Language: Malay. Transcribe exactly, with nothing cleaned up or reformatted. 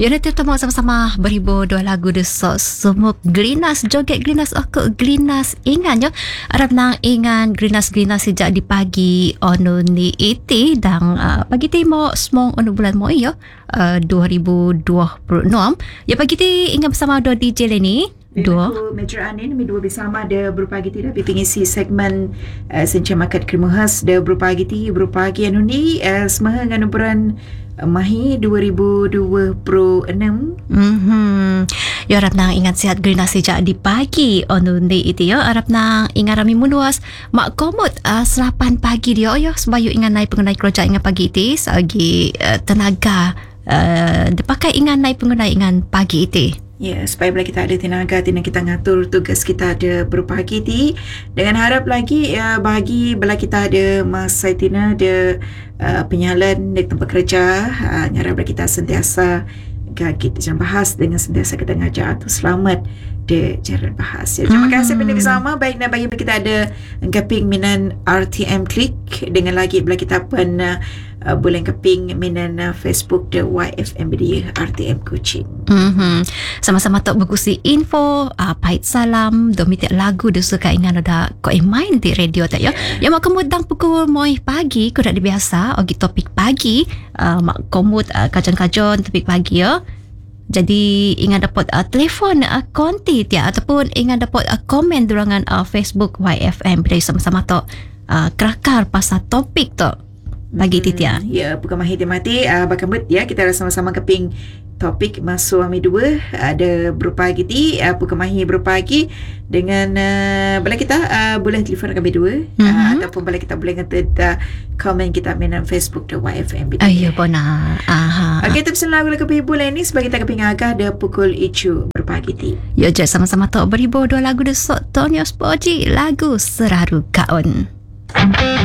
Ya, nanti kita sama-sama berhibur dua lagu desok semuk Glinas joget Glinas aku Glinas ingan yo Arab nang ingan Glinas-Glinas sejak di pagi ono ni iti dan uh, pagi timo semong ono bulan mo yo uh, dua ribu dua puluh enam ya pagi ti ingat bersama dua D J Leni dua Major Anin mi dua bersama dia berupa giti dah pengisi segmen uh, Senca Market Krimuhas dia berupa giti berupa giti anu ni uh, semua nganu bulan uh, Mahi dua ribu dua puluh enam. Mhm. Ya harap nang ingat sihat Glinas sejak di pagi ono ni itu ya harap nang ingat rami munduas mak komut uh, selapan pagi dia yo sebayu ingat naik pengenai kerja ingat pagi ti sagi uh, tenaga uh, dipakai ingat naik pengenai ingat pagi itu. Ya, yeah, supaya bila kita ada tenaga, tenaga kita ngatur tugas kita ada berupa giti. Dengan harap lagi uh, bagi bila kita ada masa tina ada uh, penyalan di tempat kerja, uh, harap bila kita sentiasa kita jangan bahas dengan sentiasa kita ngajar atau selamat di jalan bahas. Ya, terima kasih hmm. bersama bersama. Baik, dan bagi kita ada keping minan R T M Klik dengan lagi bila kita pun uh, uh, boleh keping minan uh, Facebook the Y F M B R T M Kuching. Mm-hmm. Sama-sama tok berkusi info uh, pahit salam domitik lagu du suka ingat ada kau main di radio tak ya. Ya mak kemudang pukul moi pagi kau dah biasa ogi topik pagi uh, mak komut uh, kajon-kajon topik pagi ya. Jadi ingat dapat uh, telefon uh, konti ya ataupun ingat dapat uh, komen durangan uh, Facebook Y F M bila sama-sama tok uh, kerakar pasal topik tok bagi hmm, titia. Ya, bukan mahir dia mati uh, bakambut ya kita sama-sama keping topik masuk kami dua ada berupa giti uh, bukan mahir berupa lagi dengan uh, bila kita uh, boleh telefon kami dua mm-hmm. uh, ataupun bila kita boleh kata uh, komen kita menan Facebook the Y F M. Ayo bona. Aha. Okey, kita pesan lagu lagu bulan ini sebagai kita keping agak ada pukul icu berupa giti. Ya, jat sama-sama tok berhibur dua lagu desok Tonyo Spoji lagu Seraru Kaun.